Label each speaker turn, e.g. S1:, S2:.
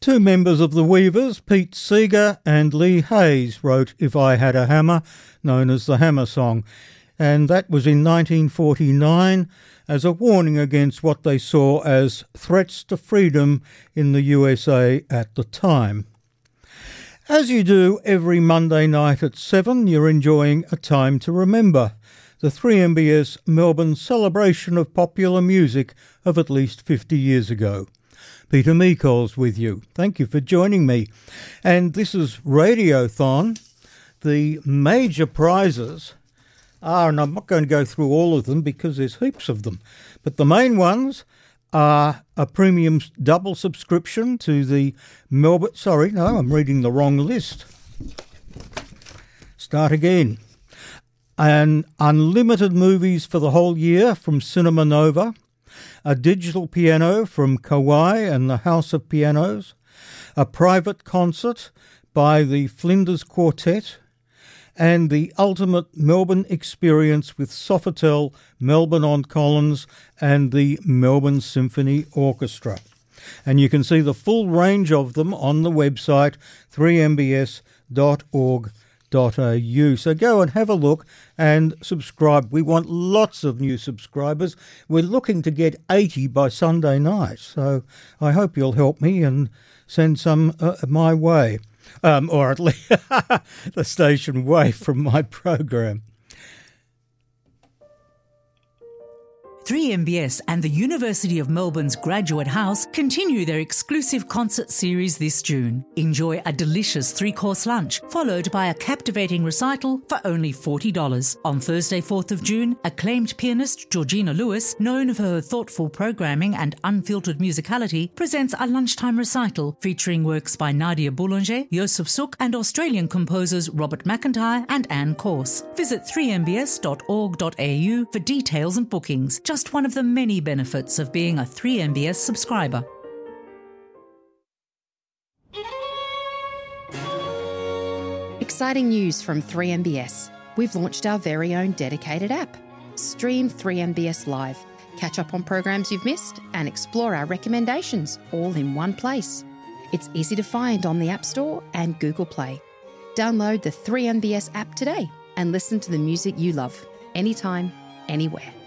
S1: Two members of the Weavers, Pete Seeger and Lee Hayes, wrote If I Had a Hammer, known as the Hammer Song, and that was in 1949 as a warning against what they saw as threats to freedom in the USA at the time. As you do every Monday night at 7, you're enjoying A Time to Remember, the 3MBS Melbourne celebration of popular music of at least 50 years ago. Peter Meekols with you. Thank you for joining me. And this is Radiothon. The major prizes are, and I'm not going to go through all of them because there's heaps of them, but the main ones are a premium double subscription to the Melbourne... Sorry, no, I'm reading the wrong list. Start again. And unlimited movies for the whole year from Cinema Nova, a digital piano from Kawai and the House of Pianos, a private concert by the Flinders Quartet, and the ultimate Melbourne experience with Sofitel, Melbourne on Collins and the Melbourne Symphony Orchestra. And you can see the full range of them on the website 3mbs.org.au. So go and have a look and subscribe. We want lots of new subscribers. We're looking to get 80 by Sunday night. So I hope you'll help me and send some my way. Or at least the station way from my program.
S2: 3MBS and the University of Melbourne's Graduate House continue their exclusive concert series this June. Enjoy a delicious 3-course lunch, followed by a captivating recital for only $40. On Thursday, 4th of June, acclaimed pianist Georgina Lewis, known for her thoughtful programming and unfiltered musicality, presents a lunchtime recital featuring works by Nadia Boulanger, Joseph Suk, and Australian composers Robert McIntyre and Anne Corse. Visit 3mbs.org.au for details and bookings. Just one of the many benefits of being a 3MBS subscriber.
S3: Exciting news from 3MBS. We've launched our very own dedicated app. Stream 3MBS Live, catch up on programs you've missed, and explore our recommendations all in one place. It's easy to find on the App Store and Google Play. Download the 3MBS app today and listen to the music you love, anytime, anywhere.